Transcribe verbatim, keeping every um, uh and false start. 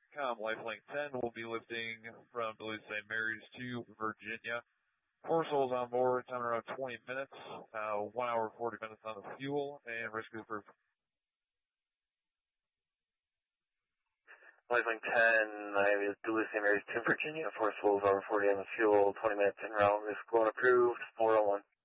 com Lifelink ten will be lifting from Duluth Saint Mary's to Virginia. Four souls on board, time around twenty minutes, uh, one hour, forty minutes on the fuel, and rescue approved. Lifelink ten, I am Duluth Saint Mary's to Virginia, four souls over forty on the fuel, twenty minutes en route, risk one approved, four oh one.